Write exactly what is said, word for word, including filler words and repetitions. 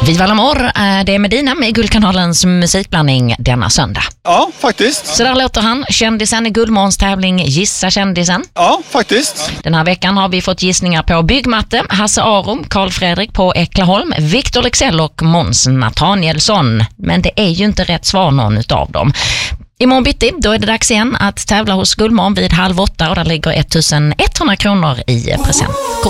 Viva l'amor är det Medina med Guldkanalens musikblandning denna söndag. Ja, faktiskt. Så där låter han. Kändisen i Guldmorgons tävling Gissa kändisen. Ja, faktiskt. Den här veckan har vi fått gissningar på Byggmatte, Hasse Arum, Carl Fredrik på Äcklaholm, Victor Lexell och Måns Nathanielsson. Men det är ju inte rätt svar någon utav dem. Imorgon bitti, då är det dags igen att tävla hos Guldmorgon vid halv åtta och där ligger ettusen etthundra kronor i present.